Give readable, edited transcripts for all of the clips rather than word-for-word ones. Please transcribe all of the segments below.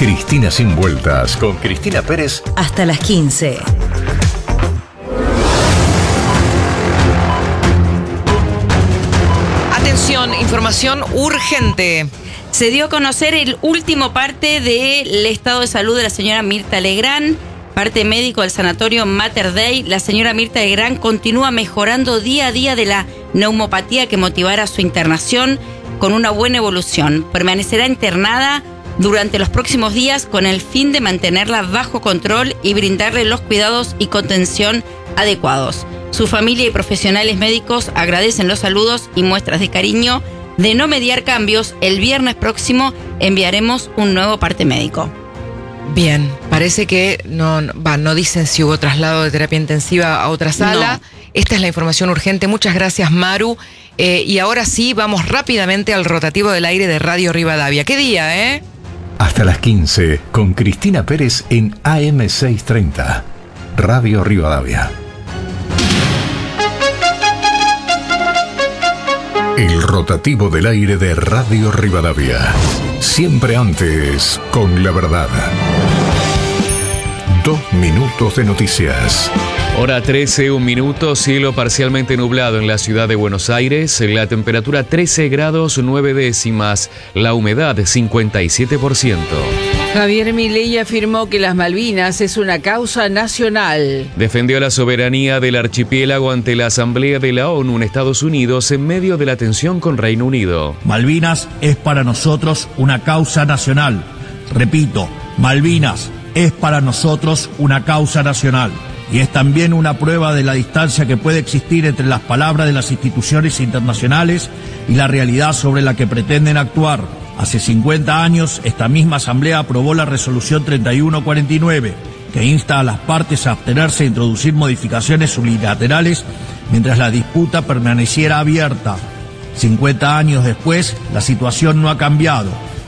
Cristina Sin Vueltas, con Cristina Pérez. Hasta las 15. Atención, información urgente. Se dio a conocer el último parte del estado de salud de la señora Mirta Legrand, parte médico del sanatorio Mater Dei. La señora Mirta Legrand continúa mejorando día a día de la neumopatía que motivara su internación, con una buena evolución. Permanecerá internada durante los próximos días con el fin de mantenerla bajo control y brindarle los cuidados y contención adecuados. Su familia y profesionales médicos agradecen los saludos y muestras de cariño. De no mediar cambios, el viernes próximo enviaremos un nuevo parte médico. Bien, parece que no dicen si hubo traslado de terapia intensiva a otra sala. No. Esta es la información urgente. Muchas gracias, Maru. Y ahora sí, vamos rápidamente al rotativo del aire de Radio Rivadavia. ¿Qué día, Hasta las 15, con Cristina Pérez en AM630. Radio Rivadavia. El rotativo del aire de Radio Rivadavia. Siempre antes, con la verdad. 2 minutos de noticias. Hora 13, 1 minuto, cielo parcialmente nublado en la ciudad de Buenos Aires, la temperatura 13 grados 9 décimas, la humedad 57%. Javier Milei afirmó que las Malvinas es una causa nacional. Defendió la soberanía del archipiélago ante la Asamblea de la ONU en Estados Unidos en medio de la tensión con Reino Unido. Malvinas es para nosotros una causa nacional. Repito, Malvinas es para nosotros una causa nacional. Y es también una prueba de la distancia que puede existir entre las palabras de las instituciones internacionales y la realidad sobre la que pretenden actuar. Hace 50 años, esta misma Asamblea aprobó la resolución 3149, que insta a las partes a abstenerse de introducir modificaciones unilaterales mientras la disputa permaneciera abierta. 50 años después, la situación no ha cambiado.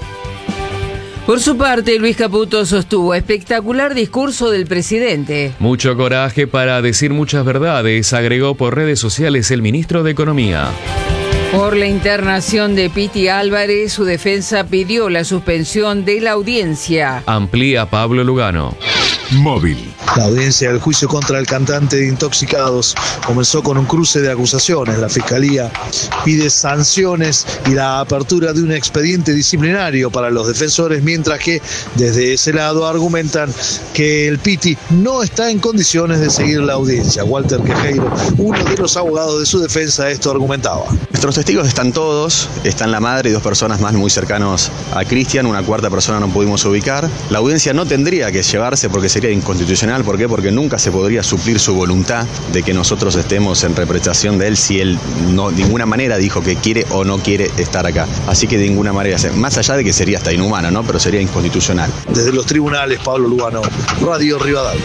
Por su parte, Luis Caputo sostuvo espectacular discurso del presidente. Mucho coraje para decir muchas verdades, agregó por redes sociales el ministro de Economía. Por la internación de Piti Álvarez, su defensa pidió la suspensión de la audiencia. Amplía Pablo Lugano. Móvil. La audiencia del juicio contra el cantante de Intoxicados comenzó con un cruce de acusaciones. La Fiscalía pide sanciones y la apertura de un expediente disciplinario para los defensores, mientras que desde ese lado argumentan que el Piti no está en condiciones de seguir la audiencia. Walter Quejeiro, uno de los abogados de su defensa, esto argumentaba. Nuestros testigos están todos, están la madre y 2 personas más muy cercanos a Cristian, una 4ª persona no pudimos ubicar. La audiencia no tendría que llevarse porque sería inconstitucional. ¿Por qué? Porque nunca se podría suplir su voluntad de que nosotros estemos en representación de él si él no de ninguna manera dijo que quiere o no quiere estar acá. Así que de ninguna manera, más allá de que sería hasta inhumano, ¿no? Pero sería inconstitucional. Desde los tribunales, Pablo Lugano, Radio Rivadavia.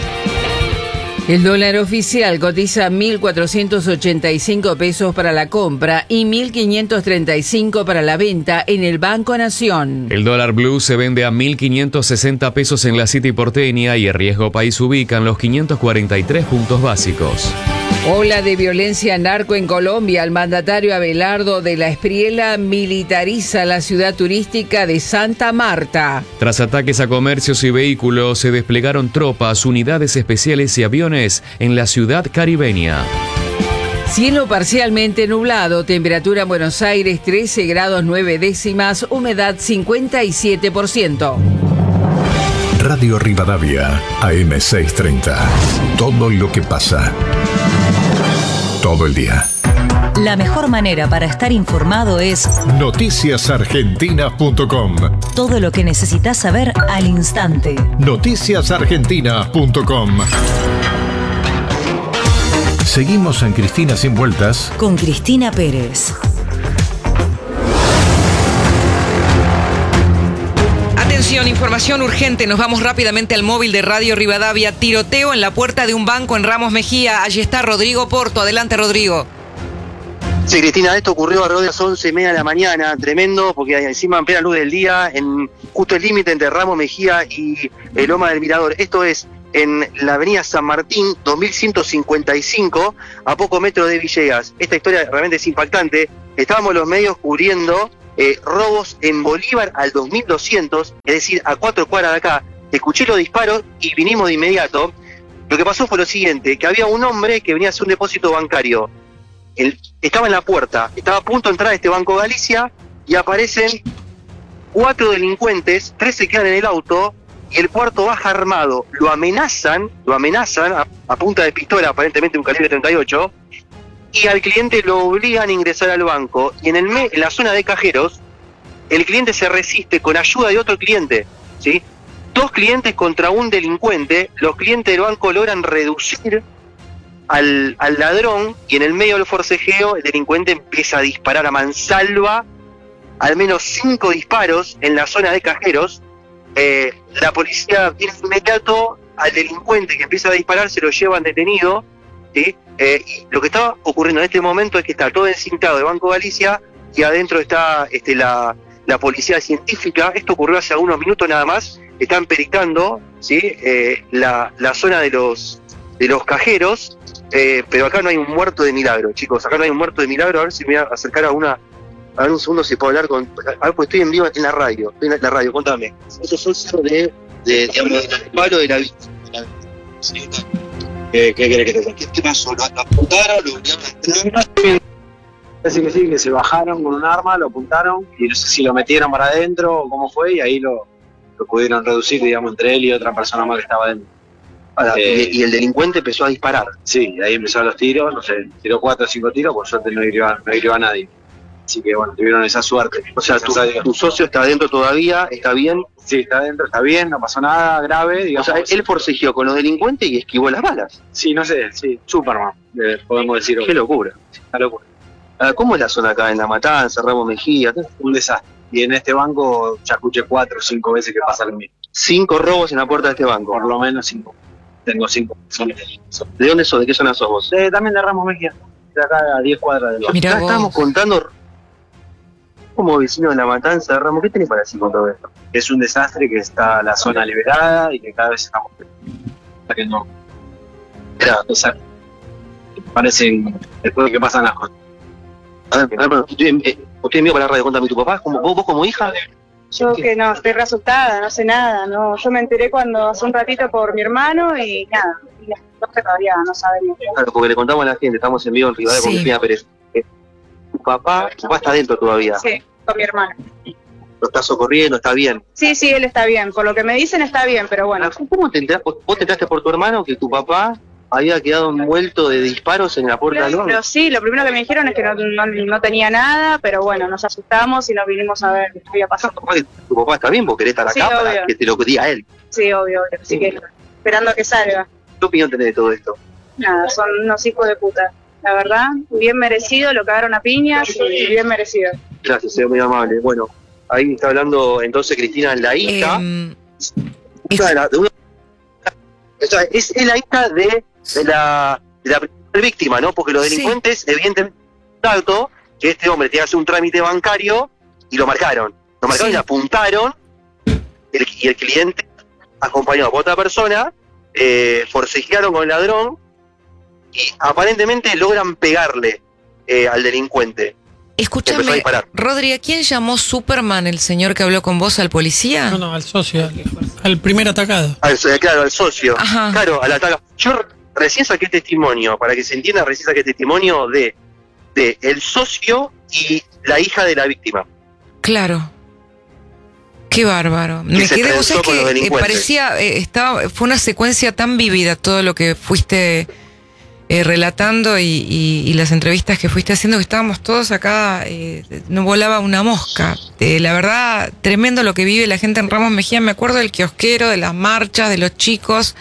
El dólar oficial cotiza 1.485 pesos para la compra y 1.535 para la venta en el Banco Nación. El dólar blue se vende a 1.560 pesos en la City porteña y el riesgo país ubica en los 543 puntos básicos. Ola de violencia narco en Colombia. El mandatario Abelardo de la Espriella militariza la ciudad turística de Santa Marta. Tras ataques a comercios y vehículos, se desplegaron tropas, unidades especiales y aviones en la ciudad caribeña. Cielo parcialmente nublado, temperatura en Buenos Aires 13 grados 9 décimas, humedad 57%. Radio Rivadavia, AM630. Todo lo que pasa. Todo el día. La mejor manera para estar informado es noticiasargentina.com. Todo lo que necesitas saber al instante. Noticiasargentina.com. Seguimos en Cristina Sin Vueltas con Cristina Pérez. Atención, información urgente. Nos vamos rápidamente al móvil de Radio Rivadavia. Tiroteo en la puerta de un banco en Ramos Mejía. Allí está Rodrigo Porto. Adelante, Rodrigo. Sí, Cristina, esto ocurrió alrededor de las 11:30 de la mañana. Tremendo, porque encima en plena luz del día, en justo el límite entre Ramos Mejía y Loma del Mirador. Esto es en la avenida San Martín, 2155, a pocos metros de Villegas. Esta historia realmente es impactante. Estábamos los medios cubriendo robos en Bolívar al 2200, es decir, a 4 cuadras de acá. Escuché los disparos y vinimos de inmediato. Lo que pasó fue lo siguiente, que había un hombre que venía a hacer un depósito bancario. Estaba en la puerta, estaba a punto de entrar a este Banco Galicia y aparecen 4 delincuentes, 3 se quedan en el auto y el cuarto baja armado. Lo amenazan a punta de pistola, aparentemente un calibre 38, y al cliente lo obligan a ingresar al banco. Y en la zona de cajeros, el cliente se resiste con ayuda de otro cliente, ¿sí? 2 clientes contra un delincuente. Los clientes del banco logran reducir al ladrón y en el medio del forcejeo el delincuente empieza a disparar a mansalva, al menos 5 disparos en la zona de cajeros. La policía viene inmediato al delincuente que empieza a disparar, se lo llevan detenido, ¿sí? Y lo que está ocurriendo en este momento es que está todo encintado de Banco Galicia y adentro está la policía científica. Esto ocurrió hace algunos minutos nada más. Están peritando, ¿sí? La zona de los cajeros, pero acá no hay un muerto de milagro, chicos. Acá no hay un muerto de milagro. A ver si me voy a acercar a ver un segundo si puedo hablar con... A ver, pues estoy en vivo en la radio. Contame. Esos son cerros del palo de la víctima. ¿Qué querés que te diga? ¿Qué pasó? ¿Lo apuntaron? ¿Lo obligaron a entrar? Parece que sí, que se bajaron con un arma, lo apuntaron y no sé si lo metieron para adentro o cómo fue, y ahí lo pudieron reducir, digamos, entre él y otra persona más que estaba adentro. Y el delincuente empezó a disparar. Sí, ahí empezaron los tiros, no sé, tiró 4 o 5 tiros, por suerte no hirió a nadie. Así que bueno, tuvieron esa suerte. O sea, tu socio está adentro todavía, ¿está bien? Sí, está adentro, está bien, no pasó nada grave, digamos. O sea, él forcejeó con los delincuentes y esquivó las balas. Sí, no sé, sí, Superman, podemos decir. Qué locura. Una locura. ¿Cómo es la zona acá en La Matanza, Ramos Mejía? Un desastre. Y en este banco ya escuché 4 o 5 veces que pasa lo mismo. 5 robos en la puerta de este banco. Por lo menos 5. Tengo 5. ¿De dónde sos? ¿De qué zona sos vos? También de Ramos Mejía. De acá a 10 cuadras del banco. Acá estamos contando como vecino de La Matanza, Ramos. ¿Qué tenés para decir con todo esto? Es un desastre que está la zona liberada y que cada vez estamos... que no... Parecen después de que pasan las cosas. A ver, usted envió para la radio, contame, ¿tu papá? ¿Vos como hija? Yo que no, estoy re asustada, no sé nada, no. Yo me enteré hace un ratito por mi hermano y nada, y las cosas todavía no sabemos. Claro, porque le contamos a la gente, estamos en vivo en Rivadavia con Cristina Pérez. Tu papá está dentro todavía. Sí, con mi hermano. Lo está socorriendo, está bien. Sí, él está bien, por lo que me dicen está bien, pero bueno. ¿Cómo te enteraste? ¿Vos te enteraste por tu hermano que tu papá había quedado envuelto de disparos en la puerta del horno? Pero sí, lo primero que me dijeron es que no tenía nada, pero bueno, nos asustamos y nos vinimos a ver qué había pasado. Tu papá está bien, vos querés estar acá para que te lo diga él. Sí, obvio, así que esperando a que salga. ¿Qué opinión tenés de todo esto? Nada, son unos hijos de puta. La verdad, bien merecido, lo cagaron a piñas y bien merecido. Gracias, señor, muy amable. Bueno, ahí está hablando entonces Cristina, la hija. Es la hija de la primera víctima, ¿no? Porque los delincuentes, evidentemente, que este hombre tenía que hacer un trámite bancario y lo marcaron. Y le apuntaron, y el cliente, acompañado por otra persona, forcejearon con el ladrón y aparentemente logran pegarle al delincuente. Escúchame, Rodri, ¿a quién llamó Superman, el señor que habló con vos, al policía? No, al socio, al primer atacado. Claro, al socio. Ajá. Claro, al atacado. Yo recién saqué testimonio, para que se entienda, recién saqué testimonio de el socio y la hija de la víctima. Claro. Qué bárbaro. Me quedé, vos sabés que parecía, fue una secuencia tan vívida todo lo que fuiste relatando y las entrevistas que fuiste haciendo, que estábamos todos acá, no volaba una mosca. La verdad, tremendo lo que vive la gente en Ramos Mejía. Me acuerdo del kiosquero, de las marchas, de los chicos,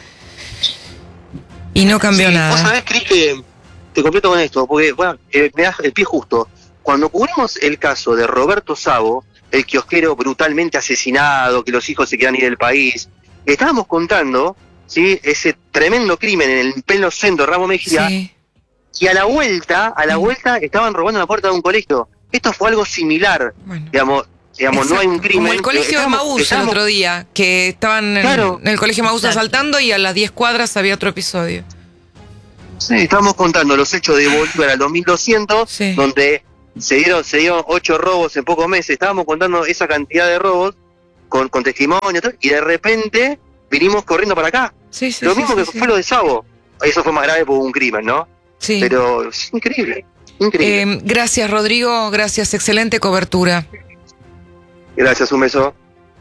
y no cambió nada. Vos sabés, Cris, que te completo con esto, porque bueno, me das el pie justo. Cuando cubrimos el caso de Roberto Savo, el kiosquero brutalmente asesinado, que los hijos se quedan ir del país, estábamos contando, ¿sí?, ese tremendo crimen en el pleno centro de Ramos Mejía, sí. Y a la vuelta estaban robando la puerta de un colegio. Esto fue algo similar, bueno, digamos no hay un crimen. Como el colegio de Maús el otro día, que estaban en el colegio Maús asaltando y a las 10 cuadras había otro episodio. Sí, estamos contando los hechos de Bolívar al 2200, sí, donde se dieron 8 robos en pocos meses. Estábamos contando esa cantidad de robos con testimonio y de repente vinimos corriendo para acá. Lo mismo que fue lo de Sabo. Eso fue más grave por un crimen, ¿no? Sí. Pero es increíble. Gracias, Rodrigo. Gracias. Excelente cobertura. Gracias, un beso.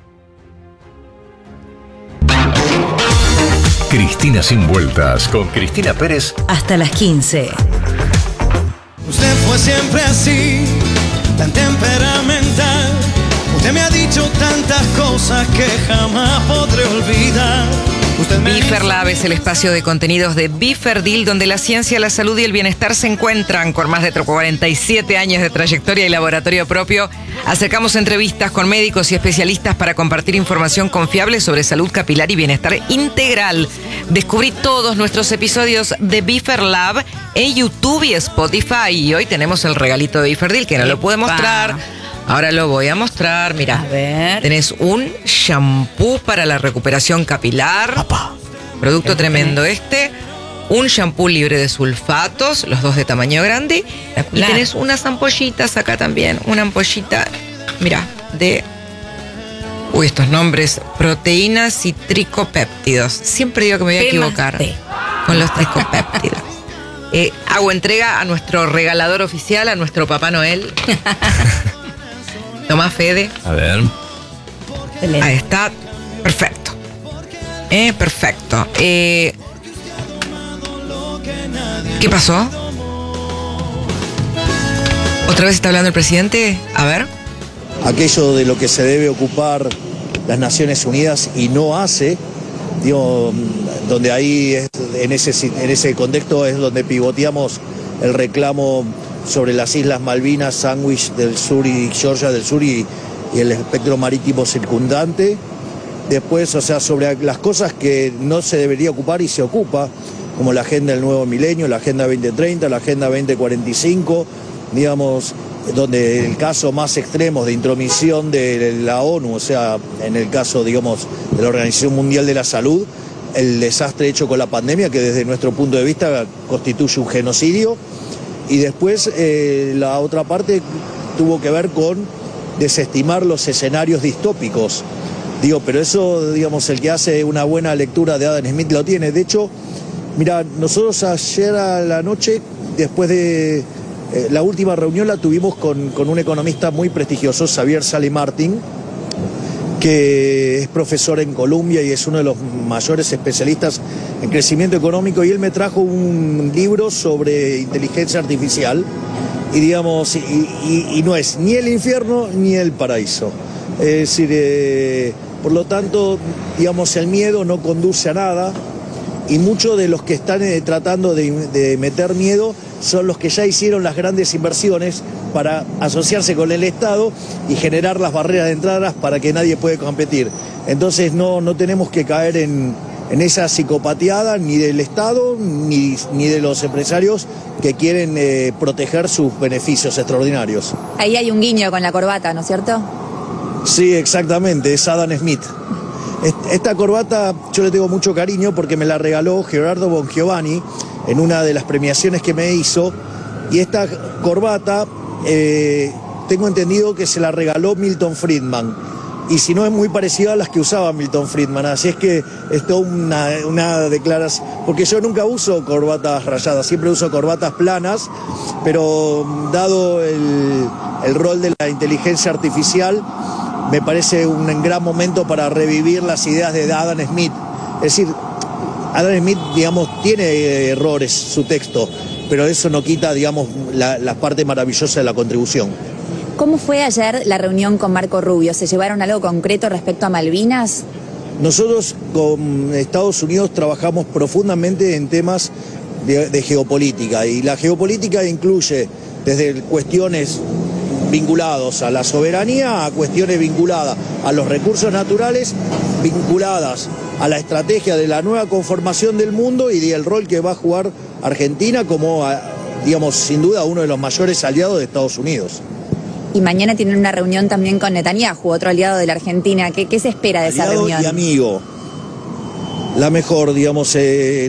Cristina Sin Vueltas con Cristina Pérez. Hasta las 15. Usted fue siempre así, tan temperamental. Usted me ha dicho tantas cosas que jamás podré olvidar. Biferlab es el espacio de contenidos de Biferdil, donde la ciencia, la salud y el bienestar se encuentran. Con más de 47 años de trayectoria y laboratorio propio, acercamos entrevistas con médicos y especialistas para compartir información confiable sobre salud capilar y bienestar integral. Descubrí todos nuestros episodios de Biferlab en YouTube y Spotify. Y hoy tenemos el regalito de Biferdil, que no lo pude mostrar. Ahora lo voy a mostrar, mira. A ver. Tenés un shampoo para la recuperación capilar. Producto tremendo este. Un shampoo libre de sulfatos, los dos de tamaño grande. Y tenés unas ampollitas acá también. Una ampollita, mira, de... Uy, estos nombres. Proteínas y tricopéptidos. Siempre digo que me voy a equivocar con los tricopéptidos. Hago entrega a nuestro regalador oficial, a nuestro Papá Noel. Tomás, Fede. A ver. Ahí está. Perfecto. Perfecto. ¿Qué pasó? ¿Otra vez está hablando el presidente? A ver. Aquello de lo que se debe ocupar las Naciones Unidas y no hace, digo, donde ahí es, en ese contexto es donde pivoteamos el reclamo sobre las Islas Malvinas, Sandwich del Sur y Georgia del Sur y el espectro marítimo circundante. Después, o sea, sobre las cosas que no se debería ocupar y se ocupa, como la Agenda del Nuevo Milenio, la Agenda 2030, la Agenda 2045, digamos, donde el caso más extremo de intromisión de la ONU, o sea, en el caso, digamos, de la Organización Mundial de la Salud, el desastre hecho con la pandemia, que desde nuestro punto de vista constituye un genocidio. Y después la otra parte tuvo que ver con desestimar los escenarios distópicos. Digo, pero eso, digamos, el que hace una buena lectura de Adam Smith lo tiene. De hecho, mira, nosotros ayer a la noche, después de la última reunión, la tuvimos con un economista muy prestigioso, Xavier Sally Martin, que es profesor en Columbia y es uno de los mayores especialistas en crecimiento económico, y él me trajo un libro sobre inteligencia artificial y digamos, y no es ni el infierno ni el paraíso. Es decir, por lo tanto, digamos, el miedo no conduce a nada, y muchos de los que están tratando de meter miedo son los que ya hicieron las grandes inversiones para asociarse con el Estado y generar las barreras de entradas para que nadie pueda competir. Entonces no tenemos que caer en esa psicopateada ni del Estado ni de los empresarios que quieren proteger sus beneficios extraordinarios. Ahí hay un guiño con la corbata, ¿no es cierto? Sí, exactamente, es Adam Smith. Esta corbata yo le tengo mucho cariño porque me la regaló Gerardo Bongiovanni en una de las premiaciones que me hizo, y esta corbata tengo entendido que se la regaló Milton Friedman, y si no es muy parecida a las que usaba Milton Friedman, así es que es toda una declaración, porque yo nunca uso corbatas rayadas, siempre uso corbatas planas, pero dado el rol de la inteligencia artificial, me parece un gran momento para revivir las ideas de Adam Smith. Es decir, Adam Smith, digamos, tiene errores su texto, pero eso no quita, digamos, la parte maravillosa de la contribución. ¿Cómo fue ayer la reunión con Marco Rubio? ¿Se llevaron algo concreto respecto a Malvinas? Nosotros con Estados Unidos trabajamos profundamente en temas de geopolítica, y la geopolítica incluye desde cuestiones vinculados a la soberanía, a cuestiones vinculadas a los recursos naturales, vinculadas a la estrategia de la nueva conformación del mundo y del rol que va a jugar Argentina como, digamos, sin duda uno de los mayores aliados de Estados Unidos. Y mañana tienen una reunión también con Netanyahu, otro aliado de la Argentina. ¿Qué se espera de esa reunión? Aliado y amigo. La mejor, digamos,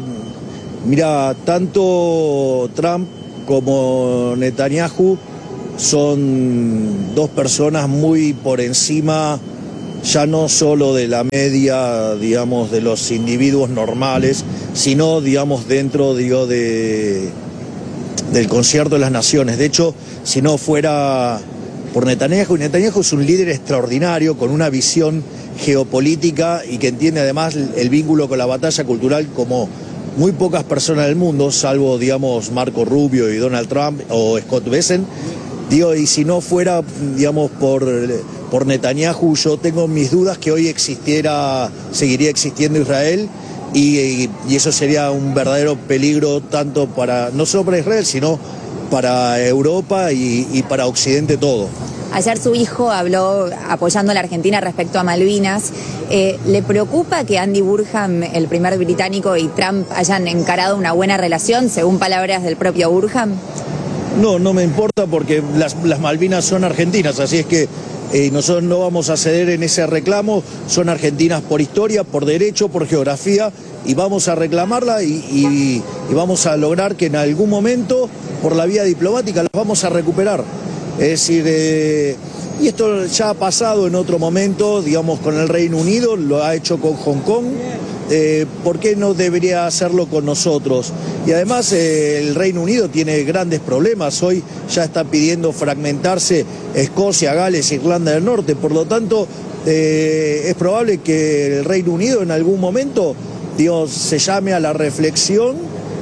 mira, tanto Trump como Netanyahu son dos personas muy por encima, ya no solo de la media, digamos, de los individuos normales, sino, digamos, dentro, digo, del concierto de las naciones. De hecho, si no fuera por Netanyahu, Netanyahu es un líder extraordinario, con una visión geopolítica y que entiende además el vínculo con la batalla cultural como muy pocas personas del mundo, salvo, digamos, Marco Rubio y Donald Trump o Scott Bessent. Digo, y si no fuera, digamos, por Netanyahu, yo tengo mis dudas que hoy seguiría existiendo Israel y eso sería un verdadero peligro tanto no solo para Israel, sino para Europa y para Occidente todo. Ayer su hijo habló apoyando a la Argentina respecto a Malvinas. ¿Le preocupa que Andy Burham, el primer británico, y Trump hayan encarado una buena relación, según palabras del propio Burham? No me importa porque las Malvinas son argentinas, así es que nosotros no vamos a ceder en ese reclamo. Son argentinas por historia, por derecho, por geografía, y vamos a reclamarla y vamos a lograr que en algún momento, por la vía diplomática, las vamos a recuperar. Es decir, y esto ya ha pasado en otro momento, digamos, con el Reino Unido, lo ha hecho con Hong Kong. ¿Por qué no debería hacerlo con nosotros? Y además el Reino Unido tiene grandes problemas. Hoy ya está pidiendo fragmentarse Escocia, Gales, Irlanda del Norte. Por lo tanto, es probable que el Reino Unido en algún momento, Dios, se llame a la reflexión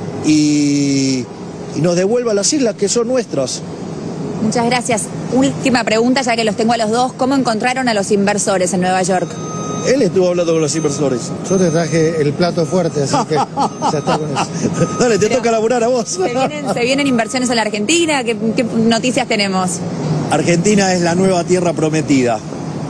y nos devuelva las islas que son nuestras. Muchas gracias. Última pregunta, ya que los tengo a los dos. ¿Cómo encontraron a los inversores en Nueva York? Él estuvo hablando con los inversores. Yo te traje el plato fuerte, así que ya está con eso. Dale, te toca laburar a vos. ¿Se vienen inversiones en la Argentina? ¿Qué noticias tenemos? Argentina es la nueva tierra prometida.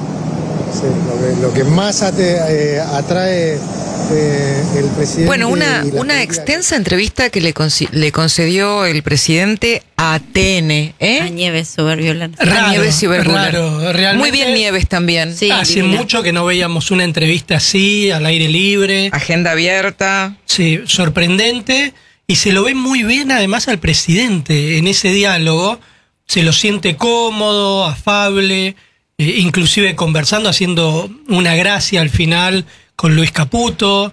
Sí, lo que más atrae el presidente. Bueno, una extensa entrevista que le concedió el presidente a ATN. A Nieves Soberbiola. Raro, realmente. Muy bien Nieves también. Sí, hace mucho que no veíamos una entrevista así, al aire libre. Agenda abierta. Sí, sorprendente. Y se lo ve muy bien además al presidente en ese diálogo. Se lo siente cómodo, afable, inclusive conversando, haciendo una gracia al final con Luis Caputo.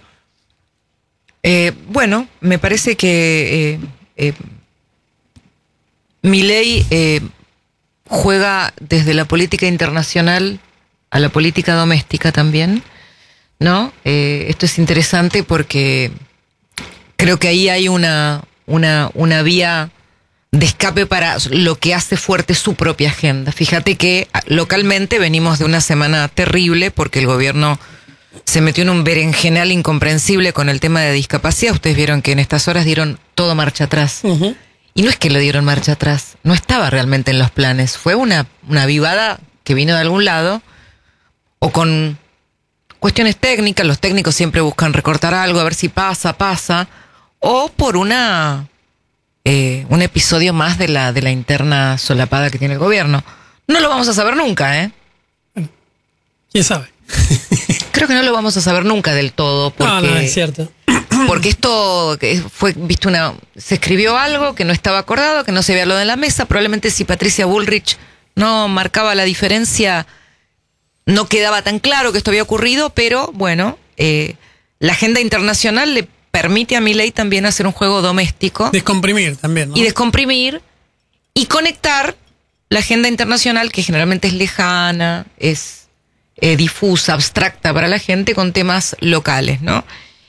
Bueno, me parece que Milei juega desde la política internacional a la política doméstica también, ¿no? Esto es interesante porque creo que ahí hay una vía de escape para lo que hace fuerte su propia agenda. Fíjate que localmente venimos de una semana terrible porque el gobierno se metió en un berenjenal incomprensible con el tema de discapacidad. Ustedes vieron que en estas horas dieron todo marcha atrás. Uh-huh. Y no es que lo dieron marcha atrás, no estaba realmente en los planes. Fue una avivada que vino de algún lado, o con cuestiones técnicas, los técnicos siempre buscan recortar algo, a ver si pasa, o por un episodio más de la interna solapada que tiene el gobierno. No lo vamos a saber nunca, ¿eh? ¿Quién sabe? Creo que no lo vamos a saber nunca del todo, porque no, es cierto. Porque esto fue visto se escribió algo que no estaba acordado, que no se había hablado en la mesa. Probablemente si Patricia Bullrich no marcaba la diferencia, no quedaba tan claro que esto había ocurrido, pero bueno, la agenda internacional le permite a Milei también hacer un juego doméstico. Descomprimir también, ¿no? Y descomprimir y conectar la agenda internacional, que generalmente es lejana, es difusa, abstracta para la gente, con temas locales, ¿no?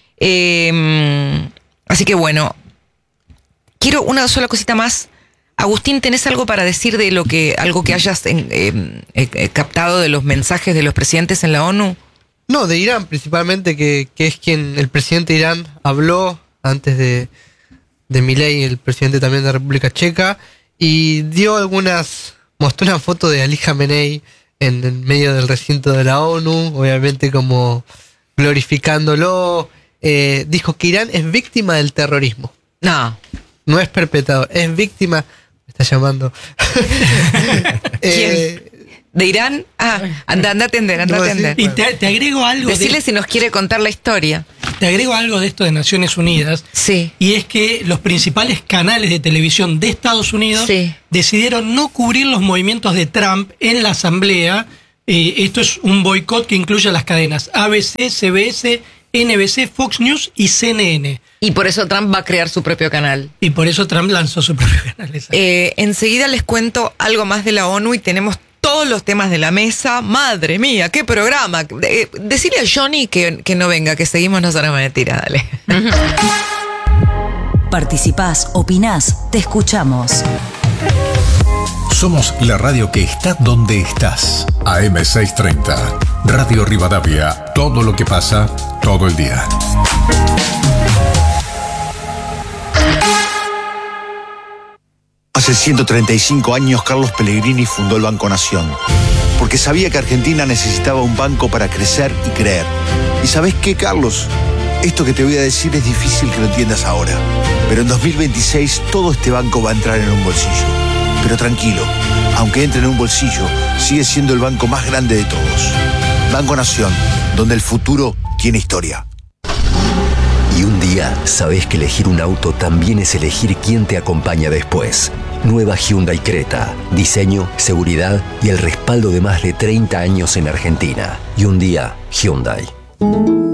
Así que bueno, quiero una sola cosita más. Agustín, ¿tenés algo para decir de algo que hayas captado de los mensajes de los presidentes en la ONU? No, de Irán principalmente, que es quien el presidente de Irán habló antes de Milei, el presidente también de la República Checa, y mostró una foto de Ali Khamenei en medio del recinto de la ONU, obviamente como glorificándolo. Dijo que Irán es víctima del terrorismo. No es perpetrado, es víctima. Me está llamando. ¿Quién? ¿De Irán? Anda a atender. Y te agrego algo. Decirle si nos quiere contar la historia. te agrego algo de esto de Naciones Unidas. Sí. Y es que los principales canales de televisión de Estados Unidos decidieron no cubrir los movimientos de Trump en la asamblea. Esto es un boicot que incluye a las cadenas ABC, CBS, NBC, Fox News y CNN. Y por eso Trump va a crear su propio canal. Y por eso Trump lanzó su propio canal. Enseguida les cuento algo más de la ONU y tenemos todos los temas de la mesa. Madre mía, qué programa. Decirle a Johnny que no venga, que seguimos No Será Mentira, dale. Participás, opinás, te escuchamos. Somos la radio que está donde estás. AM630. Radio Rivadavia. Todo lo que pasa, todo el día. Hace 135 años Carlos Pellegrini fundó el Banco Nación, porque sabía que Argentina necesitaba un banco para crecer y creer. ¿Y sabés qué, Carlos? Esto que te voy a decir es difícil que lo entiendas ahora, pero en 2026 todo este banco va a entrar en un bolsillo. Pero tranquilo, aunque entre en un bolsillo, sigue siendo el banco más grande de todos. Banco Nación, donde el futuro tiene historia. Y un día sabés que elegir un auto también es elegir quién te acompaña después. Nueva Hyundai Creta. Diseño, seguridad y el respaldo de más de 30 años en Argentina. Y un día, Hyundai.